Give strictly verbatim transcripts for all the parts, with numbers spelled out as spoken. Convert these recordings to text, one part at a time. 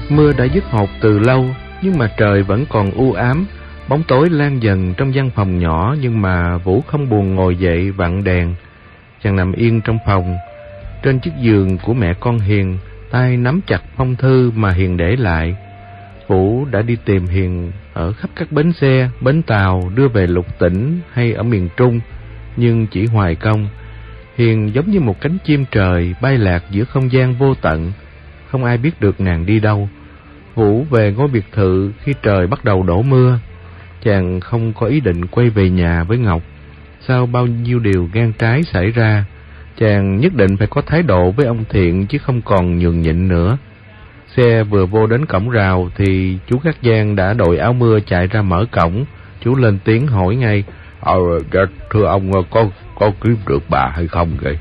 Mưa đã dứt hột từ lâu, nhưng mà trời vẫn còn u ám. Bóng tối lan dần trong căn phòng nhỏ, nhưng mà Vũ không buồn ngồi dậy vặn đèn. Chàng nằm yên trong phòng, trên chiếc giường của mẹ con Hiền, tay nắm chặt phong thư mà Hiền để lại. Vũ đã đi tìm Hiền ở khắp các bến xe, bến tàu đưa về lục tỉnh hay ở miền Trung, nhưng chỉ hoài công. Hiền giống như một cánh chim trời bay lạc giữa không gian vô tận, không ai biết được nàng đi đâu. Vũ về ngôi biệt thự khi trời bắt đầu đổ mưa. Chàng không có ý định quay về nhà với Ngọc. Sau bao nhiêu điều gan trái xảy ra, chàng nhất định phải có thái độ với ông Thiện, chứ không còn nhường nhịn nữa. Xe vừa vô đến cổng rào thì chú Khắc Giang đã đội áo mưa chạy ra mở cổng. Chú lên tiếng hỏi ngay: Ờ, thưa ông, có có kiếm được bà hay không vậy?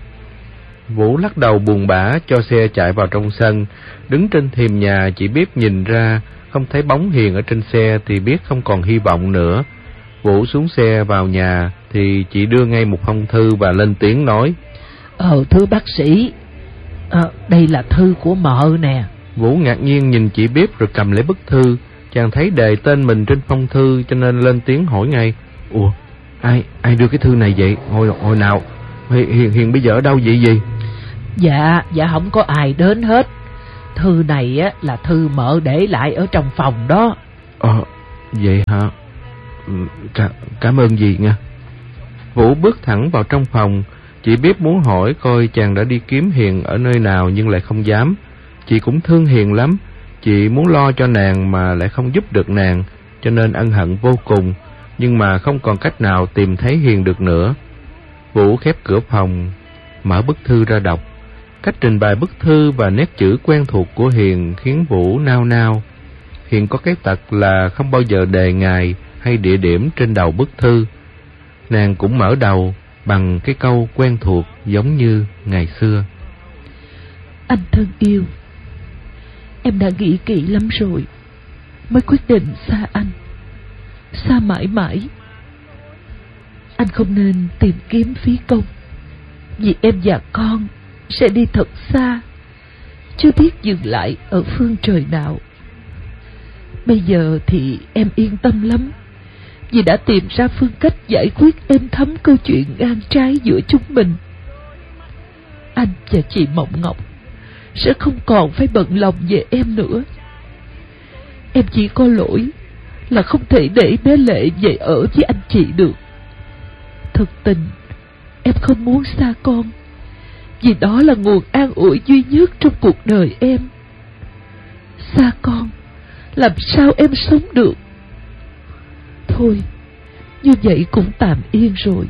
Vũ lắc đầu buồn bã cho xe chạy vào trong sân. Đứng trên thềm nhà chỉ biết nhìn ra, không thấy bóng Hiền ở trên xe thì biết không còn hy vọng nữa. Vũ xuống xe vào nhà thì chị đưa ngay một phong thư và lên tiếng nói: Ờ thưa bác sĩ, à, đây là thư của mợ nè. Vũ ngạc nhiên nhìn chị Biếp rồi cầm lấy bức thư. Chàng thấy đề tên mình trên phong thư cho nên lên tiếng hỏi ngay: Ủa, ai ai đưa cái thư này vậy? Hồi hồi nào? Hiền Hiền bây giờ ở đâu vậy gì? Dạ, dạ không có ai đến hết. Thư này á là thư mợ để lại ở trong phòng đó. Ờ, vậy hả? Cả, cảm ơn dì nha. Vũ bước thẳng vào trong phòng. Chị Biếp muốn hỏi coi chàng đã đi kiếm Hiền ở nơi nào nhưng lại không dám. Chị cũng thương Hiền lắm. Chị muốn lo cho nàng mà lại không giúp được nàng, cho nên ân hận vô cùng, nhưng mà không còn cách nào tìm thấy Hiền được nữa. Vũ khép cửa phòng, mở bức thư ra đọc. Cách trình bày bức thư và nét chữ quen thuộc của Hiền khiến Vũ nao nao. Hiền có cái tật là không bao giờ đề ngày hay địa điểm trên đầu bức thư. Nàng cũng mở đầu bằng cái câu quen thuộc giống như ngày xưa: Anh thân yêu, em đã nghĩ kỹ lắm rồi mới quyết định xa anh, xa mãi mãi. Anh không nên tìm kiếm phí công, vì em và con sẽ đi thật xa, chưa biết dừng lại ở phương trời nào. Bây giờ thì em yên tâm lắm, vì đã tìm ra phương cách giải quyết êm thấm câu chuyện ngang trái giữa chúng mình. Anh và chị Mộng Ngọc sẽ không còn phải bận lòng về em nữa. Em chỉ có lỗi là không thể để bé Lệ về ở với anh chị được. Thực tình em không muốn xa con, vì đó là nguồn an ủi duy nhất trong cuộc đời em. Xa con, làm sao em sống được? Thôi, như vậy cũng tạm yên rồi.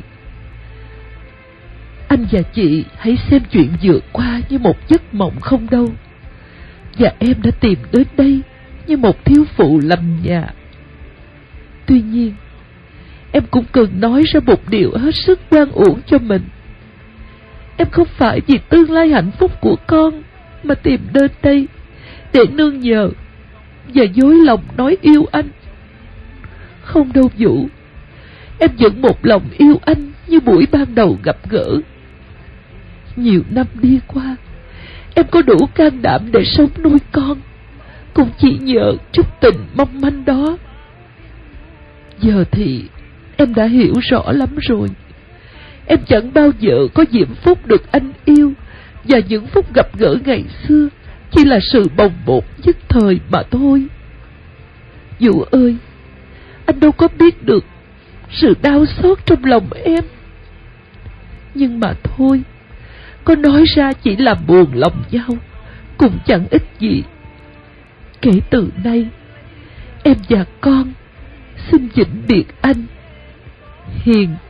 Anh và chị hãy xem chuyện vượt qua như một giấc mộng không đâu. Và em đã tìm đến đây như một thiếu phụ lầm nhà. Tuy nhiên, em cũng cần nói ra một điều hết sức oan uổng cho mình. Em không phải vì tương lai hạnh phúc của con mà tìm đến đây để nương nhờ và dối lòng nói yêu anh. Không đâu Vũ, em vẫn một lòng yêu anh như buổi ban đầu gặp gỡ. Nhiều năm đi qua, em có đủ can đảm để sống nuôi con, cũng chỉ nhờ chút tình mong manh đó. Giờ thì em đã hiểu rõ lắm rồi. Em chẳng bao giờ có diễm phúc được anh yêu, và những phút gặp gỡ ngày xưa chỉ là sự bồng bột nhất thời mà thôi. Vũ ơi, anh đâu có biết được sự đau xót trong lòng em. Nhưng mà thôi, có nói ra chỉ làm buồn lòng nhau, cũng chẳng ích gì. Kể từ nay, em và con xin vĩnh biệt anh. Hiền.